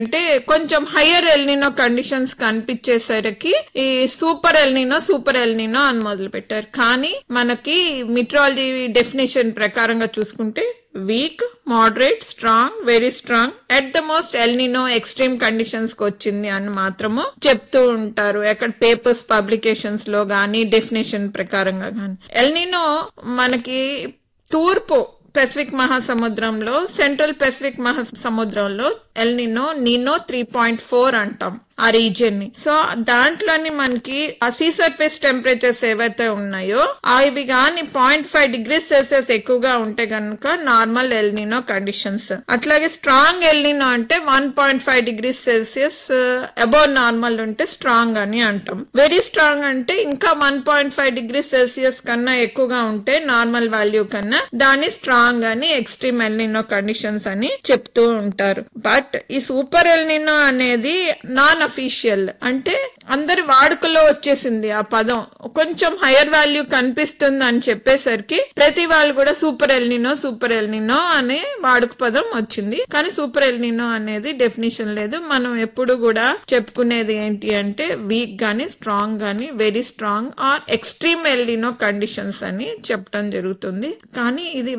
అంటే కొంచెం higher El Niño conditions కనిపించేసరికి ఈ సూపర్ ఎల్నినో అని మొదలు పెట్టారు. కానీ మనకి మెట్రాలజీ డెఫినేషన్ ప్రకారంగా చూసుకుంటే week, moderate, strong, very strong, at the most El Niño extreme conditions కి వచ్చింది అని మాత్రము చెప్తూ ఉంటారు. ఎక్కడ పేపర్స్ పబ్లికేషన్స్ లో గానీ డెఫినేషన్ ప్రకారంగా గానీ. ఎల్నినో మనకి తూర్పు పెసిఫిక్ మహాసముద్రంలో, సెంట్రల్ పెసిఫిక్ మహాసముద్రంలో నీనో 3.4 అంటాం ఆ రీజియన్ ని. సో దాంట్లోని మనకి ఆ సీ సర్ఫేస్ టెంపరేచర్స్ ఏవైతే ఉన్నాయో అవి గాని 0.5 డిగ్రీస్ సెల్సియస్ ఎక్కువగా ఉంటే గనుక నార్మల్ ఎల్నినో కండిషన్స్. అట్లాగే స్ట్రాంగ్ ఎల్నినో అంటే 1.5 డిగ్రీస్ సెల్సియస్ అబౌవ్ నార్మల్ ఉంటే స్ట్రాంగ్ అని అంటాం. వెరీ స్ట్రాంగ్ అంటే ఇంకా 1.5 డిగ్రీస్ సెల్సియస్ కన్నా ఎక్కువగా ఉంటే నార్మల్ వాల్యూ కన్నా దాన్ని స్ట్రాంగ్ అని ఎక్స్ట్రీమ్ ఎల్నినో కండిషన్స్ అని చెప్తూ ఉంటారు. బట్ ఈ సూపర్ ఎల్నినో అనేది నాన్ అఫీషియల్, అంటే అందరి వాడుకలో వచ్చేసింది ఆ పదం. కొంచెం హైయర్ వాల్యూ కనిపిస్తుంది అని చెప్పేసరికి ప్రతి వాళ్ళు కూడా సూపర్ ఎల్నినో అనే వాడుక పదం వచ్చింది. కానీ సూపర్ ఎల్నినో అనేది డెఫినేషన్ లేదు. మనం ఎప్పుడు కూడా చెప్పుకునేది ఏంటి అంటే వీక్ గానీ, స్ట్రాంగ్ గానీ, very strong are extreme El Niño conditions అని చెప్పడం జరుగుతుంది. కానీ ఇది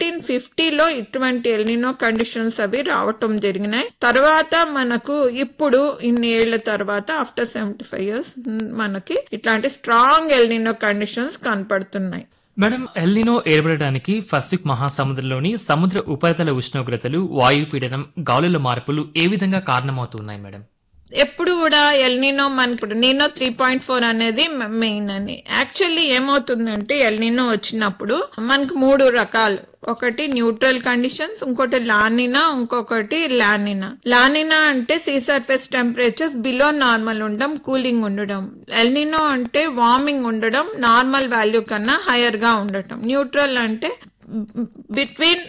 1950లో ఇటువంటి ఎల్నినో కండిషన్స్ అవి రావటం జరిగినాయి. తర్వాత మనకు ఇప్పుడు ఇన్ని ఏళ్ల తర్వాత ఆఫ్టర్ 75 years మనకి ఇట్లాంటి స్ట్రాంగ్ ఎల్నినో కండిషన్స్ కనపడుతున్నాయి. మేడం, ఎల్నినో ఏర్పడడానికి పసిఫిక్ మహాసముద్రంలోని సముద్ర ఉపరితల ఉష్ణోగ్రతలు, వాయుపీడనం, గాలుల మార్పులు ఏ విధంగా కారణమవుతున్నాయి మేడం? ఎప్పుడు కూడా ఎల్నినో మనకి నీనో 3.4 అనేది మెయిన్ అని. యాక్చువల్లీ ఏమవుతుందంటే ఎల్నినో వచ్చినప్పుడు మనకి 3 రకాలు. ఒకటి న్యూట్రల్ కండిషన్స్, ఇంకోటి లానినా, ఇంకొకటి లానినా. లానినా అంటే see surface temperatures below normal ఉండడం, కూలింగ్ ఉండడం. ఎల్నినో అంటే వార్మింగ్ ఉండడం, నార్మల్ వాల్యూ కన్నా హైయర్ గా ఉండటం. న్యూట్రల్ అంటే between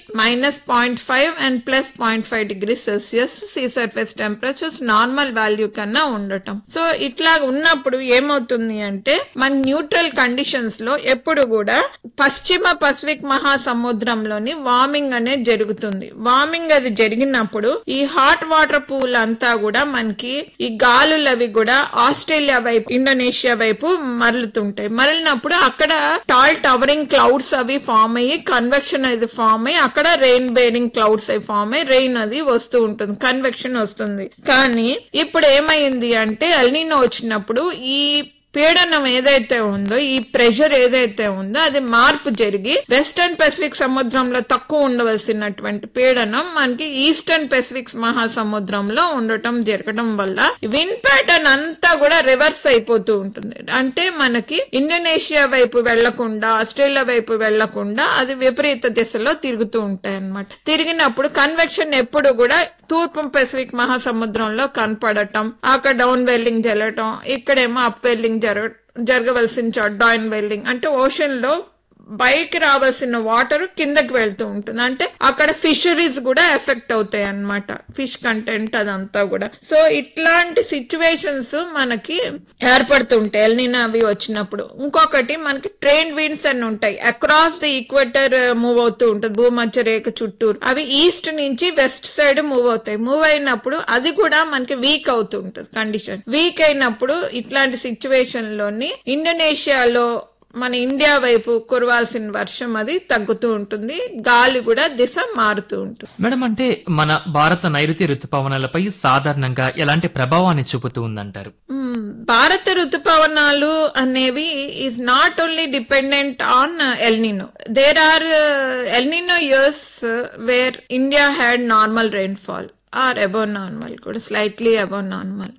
-0.5 and +0.5 degrees Celsius see surface temperatures normal value కన్నా ఉండటం. సో ఇట్లా ఉన్నప్పుడు ఏమవుతుంది అంటే మన న్యూట్రల్ కండిషన్స్ లో ఎప్పుడు కూడా పశ్చిమ పసిఫిక్ మహాసముద్రంలోని వార్మింగ్ అనేది జరుగుతుంది. వార్మింగ్ అది జరిగినప్పుడు ఈ హాట్ వాటర్ పూల్ అంతా కూడా మనకి ఈ గాలులు అవి కూడా ఆస్ట్రేలియా వైపు, ఇండోనేషియా వైపు మరలుతుంటాయి. మరలినప్పుడు అక్కడ టాల్ టవరింగ్ క్లౌడ్స్ అవి ఫామ్ అయ్యి కన్వెక్షన్ అది ఫామ్ అయ్యి అక్కడ రెయిన్ బేరింగ్ క్లౌడ్స్ అవి ఫామ్ అయ్యి రెయిన్ అది వస్తూ ఉంటుంది, కన్వెక్షన్ వస్తుంది. కానీ ఇప్పుడు ఏమైంది అంటే ఎల్నినో వచ్చినప్పుడు ఈ పీడనం ఏదైతే ఉందో, ఈ ప్రెషర్ ఏదైతే ఉందో అది మార్పు జరిగి వెస్టర్న్ పెసిఫిక్ సముద్రంలో తక్కువ ఉండవలసినటువంటి పీడనం మనకి ఈస్టర్న్ పెసిఫిక్ మహాసముద్రంలో ఉండటం జరగడం వల్ల విండ్ ప్యాటర్న్ అంతా కూడా రివర్స్ అయిపోతూ ఉంటుంది. అంటే మనకి ఇండోనేషియా వైపు వెళ్లకుండా, ఆస్ట్రేలియా వైపు వెళ్లకుండా అది విపరీత దిశలో తిరుగుతూ ఉంటాయి అన్నమాట. తిరిగినప్పుడు కన్వెక్షన్ ఎప్పుడు కూడా తూర్పు పెసిఫిక్ మహాసముద్రంలో కనపడటం, అక్కడ డౌన్ వెల్లింగ్ జరగటం, ఇక్కడేమో అప్ వెల్లింగ్ జరగవలసిన చోట డౌన్ వెల్లింగ్, అంటే ఓషన్ లో పైకి రావాల్సిన వాటర్ కిందకి వెళ్తూ ఉంటుంది. అంటే అక్కడ ఫిషరీస్ కూడా ఎఫెక్ట్ అవుతాయి అన్నమాట, ఫిష్ కంటెంట్ అదంతా కూడా. సో ఇట్లాంటి సిచ్యువేషన్స్ మనకి ఏర్పడుతుంటాయి ఎల్నినో అవి వచ్చినప్పుడు. ఇంకొకటి మనకి ట్రైన్ విండ్స్ అని ఉంటాయి, అక్రాస్ ది ఈక్వేటర్ మూవ్ అవుతూ ఉంటుంది, భూమధ్య రేఖ చుట్టూరు. అవి ఈస్ట్ నుంచి వెస్ట్ సైడ్ మూవ్ అవుతాయి. మూవ్ అయినప్పుడు అది కూడా మనకి వీక్ అవుతూ ఉంటుంది కండిషన్. వీక్ అయినప్పుడు ఇట్లాంటి సిచ్యువేషన్ లోని ఇండోనేషియాలో మన ఇండియా వైపు కురవాల్సిన వర్షం అది తగ్గుతూ ఉంటుంది, గాలి కూడా దిశ మారుతూ ఉంటుంది. మేడం, అంటే మన భారత నైరుతి ఋతుపవనాలపై సాధారణంగా ఎలాంటి ప్రభావాన్ని చూపుతూ ఉందంటారు? భారత ఋతుపవనాలు అనేవి is not only dependent on El Niño. There are El Niño years where India had normal rainfall are above normal, కూడా slightly above normal.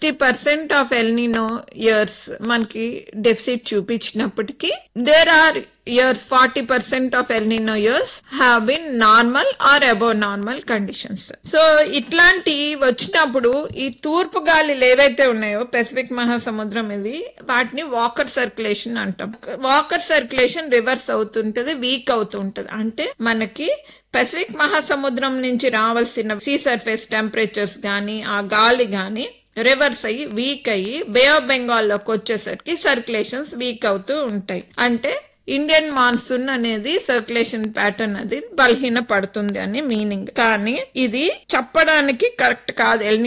60% of El Niño years మనకి deficit చూపించినప్పటికీ there or years 40% of El Niño years have been normal or above normal conditions. So ఇట్లాంటి వచ్చినప్పుడు ఈ తూర్పు గాలిలు ఏవైతే ఉన్నాయో Pacific మహాసముద్రం ఇవి, వాటిని వాకర్ సర్క్యులేషన్ అంటాం. Walker circulation reverse అవుతుంటది, week అవుతుంటది. అంటే మనకి పెసిఫిక్ మహాసముద్రం నుంచి రావాల్సిన సీ సర్ఫేస్ టెంపరేచర్స్ గానీ, ఆ గాలి గానీ రివర్స్ అయ్యి వీక్ అయ్యి బే ఆఫ్ బెంగాల్ లోకి వచ్చేసరికి సర్క్యులేషన్స్ వీక్ అవుతూ ఉంటాయి. అంటే ఇండియన్ మాన్సూన్ అనేది సర్క్యులేషన్ ప్యాటర్న్ అది బలహీన పడుతుంది అని మీనింగ్. కానీ ఇది చెప్పడానికి కరెక్ట్ కాదు.